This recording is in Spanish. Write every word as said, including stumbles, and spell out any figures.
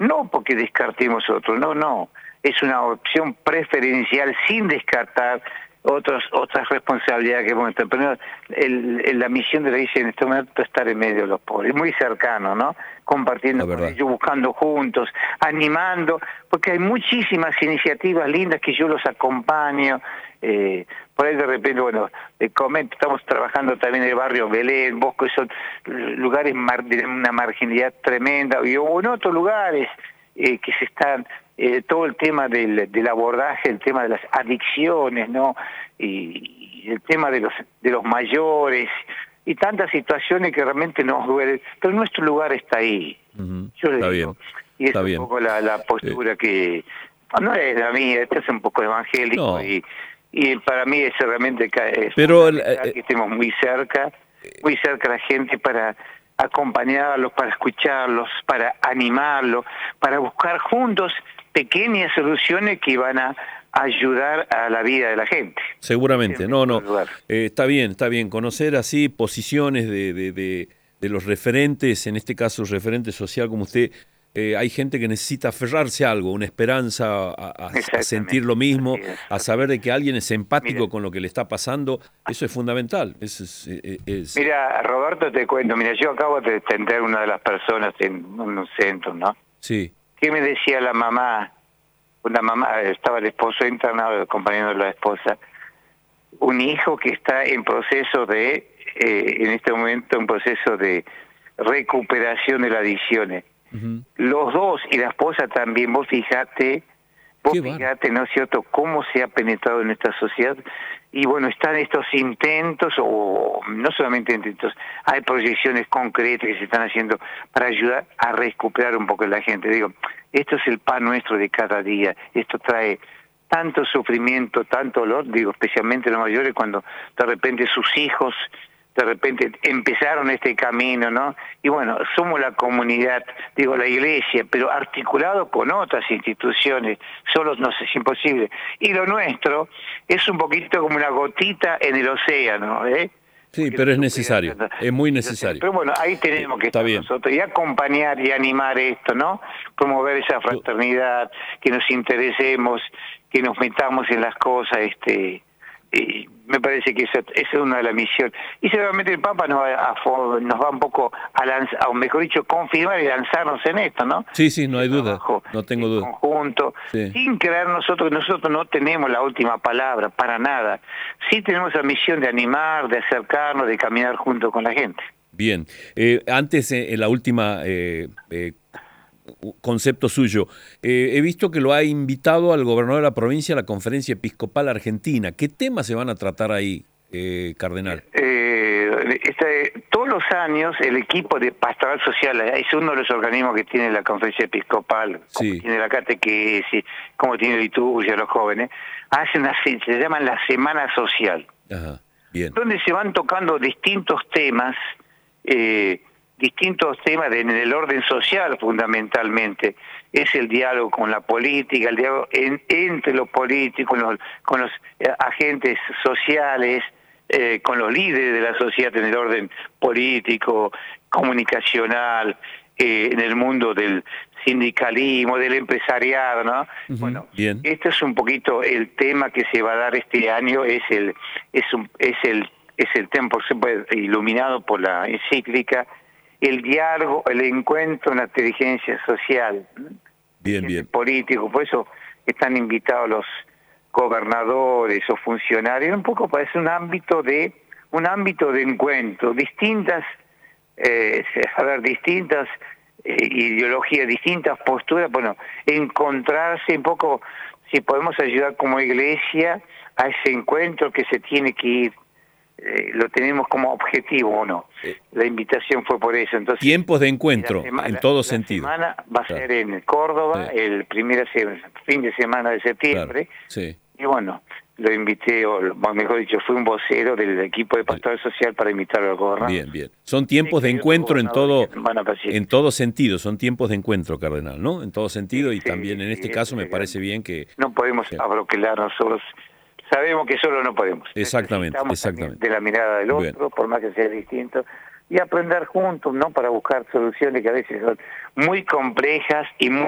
no porque descartemos otro, no, no, es una opción preferencial sin descartar otros, otras responsabilidades que vamos a tener. Pero el, el, la misión de la iglesia en este momento es estar en medio de los pobres, muy cercano, ¿no? Compartiendo con ellos, buscando juntos, animando, porque hay muchísimas iniciativas lindas que yo los acompaño. Eh, por ahí de repente, bueno, eh, comento, estamos trabajando también en el barrio Belén, Bosco, son lugares mar, de una marginalidad tremenda, y en otros lugares eh, que se están, eh, todo el tema del, del abordaje, el tema de las adicciones, ¿no? Y, y el tema de los, de los mayores, y tantas situaciones que realmente nos duelen, pero nuestro lugar está ahí. Uh-huh. Yo le está digo, bien. y es está un bien. poco la, la postura eh. que, no es la mía, este es un poco evangélico, no. y y para mí es realmente es pero el, eh, que estemos muy cerca, muy cerca a la gente para acompañarlos, para escucharlos, para animarlos, para buscar juntos pequeñas soluciones que van a ayudar a la vida de la gente. Seguramente, no, no, eh, está bien, está bien, conocer así posiciones de, de, de, de los referentes, en este caso referente social como usted. Eh, hay gente que necesita aferrarse a algo, una esperanza, a, a, a sentir lo mismo, es, a saber de que alguien es empático mira, con lo que le está pasando. Eso es fundamental. Eso es, es... Mira, Roberto, te cuento, mira, yo acabo de atender una de las personas en un centro, ¿no? Sí. ¿Qué me decía la mamá? Una mamá, estaba el esposo internado, acompañando a la esposa, un hijo que está en proceso de, eh, en este momento, un proceso de recuperación de las adicciones. Uh-huh. Los dos y la esposa también, vos fijate, vos fijate, ¿no es cierto?, cómo se ha penetrado en esta sociedad. Y bueno, están estos intentos, o no solamente intentos, hay proyecciones concretas que se están haciendo para ayudar a recuperar un poco a la gente. Digo, esto es el pan nuestro de cada día, esto trae tanto sufrimiento, tanto dolor, digo, especialmente los mayores cuando de repente sus hijos de repente empezaron este camino, ¿no? Y bueno, somos la comunidad, digo, la iglesia, pero articulado con otras instituciones, solo nos es imposible. Y lo nuestro es un poquito como una gotita en el océano, ¿eh? Sí, porque pero es necesario, es muy necesario. Pero bueno, ahí tenemos que estar nosotros y acompañar y animar esto, ¿no? Promover esa fraternidad, que nos interesemos, que nos metamos en las cosas, este... Y me parece que esa, esa es una de las misiones. Y seguramente el Papa nos va, a, nos va un poco a lanzar, o mejor dicho, confirmar y lanzarnos en esto, ¿no? Sí, sí, no hay duda, no tengo duda. En conjunto, sí. Sin creer nosotros, nosotros no tenemos la última palabra, para nada. Sí tenemos la misión de animar, de acercarnos, de caminar junto con la gente. Bien, eh, antes, en eh, la última... Eh, eh, concepto suyo. Eh, he visto que lo ha invitado al gobernador de la provincia a la Conferencia Episcopal Argentina. ¿Qué temas se van a tratar ahí, eh, cardenal? Eh, este, todos los años el equipo de Pastoral Social, es uno de los organismos que tiene la Conferencia Episcopal, sí. como tiene la catequesis, como tiene liturgia, los jóvenes, hacen una, se llaman la Semana Social. Ajá, bien. Donde se van tocando distintos temas, eh, distintos temas de, en el orden social fundamentalmente. Es el diálogo con la política, el diálogo en, entre los políticos, con los, con los eh, agentes sociales, eh, con los líderes de la sociedad en el orden político, comunicacional, eh, en el mundo del sindicalismo, del empresariado, ¿no? Uh-huh, bueno, bien. Este es un poquito el tema que se va a dar este año, es el es un, es el es el tema iluminado por la encíclica, el diálogo, el encuentro, la inteligencia social, bien, bien, político. Por eso están invitados los gobernadores o funcionarios, un poco parece un ámbito de un ámbito de encuentro, distintas, eh, a ver, distintas eh, ideologías, distintas posturas, bueno, encontrarse un poco, si podemos ayudar como iglesia a ese encuentro que se tiene que ir. Eh, lo tenemos como objetivo o no. La invitación fue por eso. Entonces, tiempos de encuentro, semana, en todo la sentido. La semana va a claro. ser en Córdoba, sí. el primer fin de semana de septiembre. Claro. Sí. Y bueno, lo invité, o mejor dicho, fui un vocero del equipo de Pastoral Social para invitarlo al gobernador. Bien, bien. Son tiempos sí, de encuentro en todo, en todo sentido, son tiempos de encuentro, cardenal, ¿no? En todo sentido, sí, y sí, también en este sí, caso me parece bien que... No podemos sí. abroquelar nosotros. Sabemos que solo no podemos. Exactamente, exactamente. De la mirada del otro, bien. Por más que sea distinto, y aprender juntos, ¿no? Para buscar soluciones que a veces son muy complejas y muy